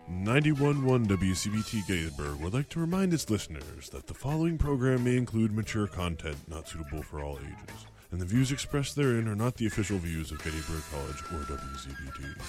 91.1 WCBT Gettysburg would like to remind its listeners that the following program may include mature content not suitable for all ages, and the views expressed therein are not the official views of Gettysburg College or WCBT.